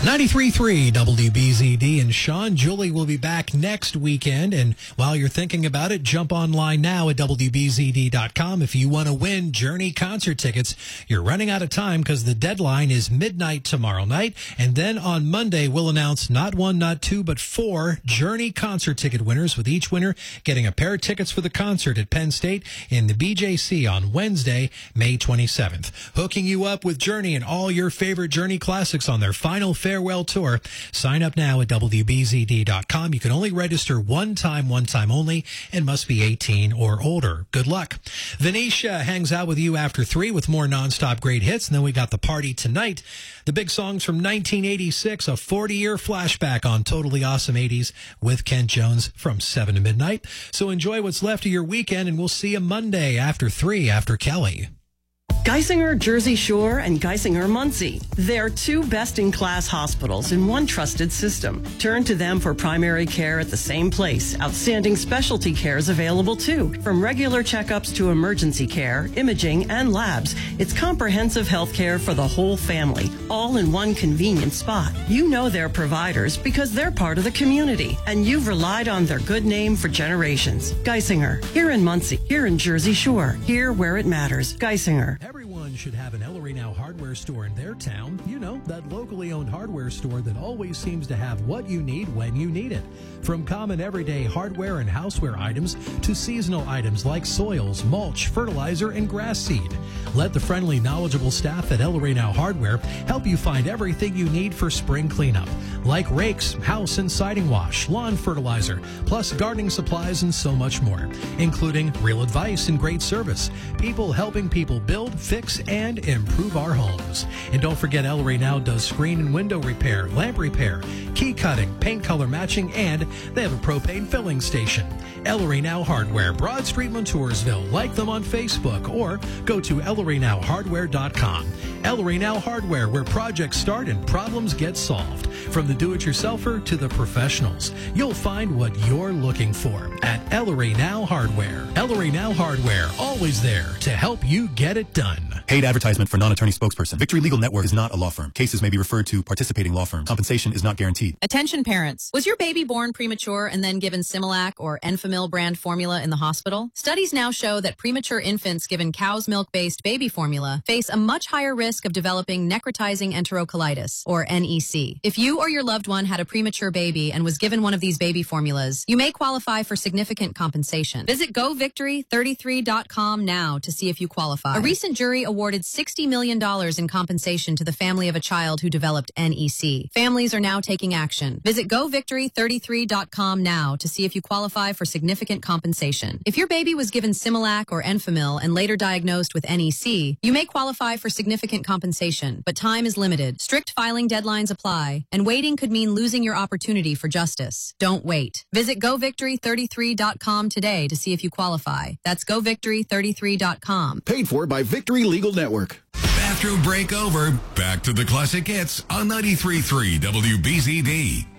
93.3 WBZD, and Sean Julie will be back next weekend. And while you're thinking about it, jump online now at WBZD.com if you want to win Journey concert tickets. You're running out of time because the deadline is midnight tomorrow night. And then on Monday, we'll announce not one, not two, but 4 Journey concert ticket winners, with each winner getting a pair of tickets for the concert at Penn State in the BJC on Wednesday, May 27th. Hooking you up with Journey and all your favorite Journey classics on their final farewell tour. Sign up now at WBZD.com. You can only register one time only, and must be 18 or older. Good luck. Venetia hangs out with you after 3 with more nonstop great hits. And then we got the party tonight. The big songs from 1986, a 40-year flashback on Totally Awesome 80s with Kent Jones from 7 to midnight. So enjoy what's left of your weekend, and we'll see you Monday after 3 after Kelly. Geisinger Jersey Shore and Geisinger Muncie. They're 2 best-in-class hospitals in one trusted system. Turn to them for primary care at the same place. Outstanding specialty care is available too. From regular checkups to emergency care, imaging, and labs, it's comprehensive health care for the whole family, all in one convenient spot. You know their providers because they're part of the community, and you've relied on their good name for generations. Geisinger, here in Muncie, here in Jersey Shore, here where it matters. Geisinger. Everyone should have an Ellery Now hardware store in their town. You know, that locally owned hardware store that always seems to have what you need when you need it. From common everyday hardware and houseware items to seasonal items like soils, mulch, fertilizer, and grass seed. Let the friendly, knowledgeable staff at Ellery Now Hardware help you find everything you need for spring cleanup, like rakes, house and siding wash, lawn fertilizer, plus gardening supplies and so much more, including real advice and great service. People helping people build, fix, and improve our homes. And don't forget, Ellery Now does screen and window repair, lamp repair, key cutting, paint color matching, and they have a propane filling station. Ellery Now Hardware, Broad Street, Montoursville. Like them on Facebook or go to ElleryNowHardware.com. Ellery Now Hardware, where projects start and problems get solved. From the do-it-yourselfer to the professionals, you'll find what you're looking for at Ellery Now Hardware. Ellery Now Hardware, always there to help you get it done. Paid advertisement for non-attorney spokesperson. Victory Legal Network is not a law firm. Cases may be referred to participating law firms. Compensation is not guaranteed. Attention parents. Was your baby born premature and then given Similac or Enfamil brand formula in the hospital? Studies now show that premature infants given cow's milk-based baby formula face a much higher risk of developing necrotizing enterocolitis, or NEC. If you or your loved one had a premature baby and was given one of these baby formulas, you may qualify for significant compensation. Visit GoVictory33.com now to see if you qualify. A recent jury awarded $60 million in compensation to the family of a child who developed NEC. Families are now taking action. Visit GoVictory33.com now to see if you qualify for significant compensation. If your baby was given Similac or Enfamil and later diagnosed with NEC, you may qualify for significant compensation, but time is limited. Strict filing deadlines apply, and waiting could mean losing your opportunity for justice. Don't wait. Visit GoVictory33.com today to see if you qualify. That's GoVictory33.com. Paid for by Victory Legal Network. Bathroom break over. Back to the classic hits on 93.3 WBZD.